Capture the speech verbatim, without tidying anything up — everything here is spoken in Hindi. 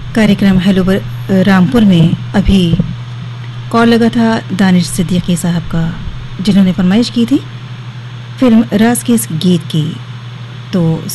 कार्यक्रम हेलो रामपुर में अभी कॉल लगा था दानिश सिद्दीकी साहब का, जिन्होंने फरमाइश की थी फिल्म राज के इस गीत की। तो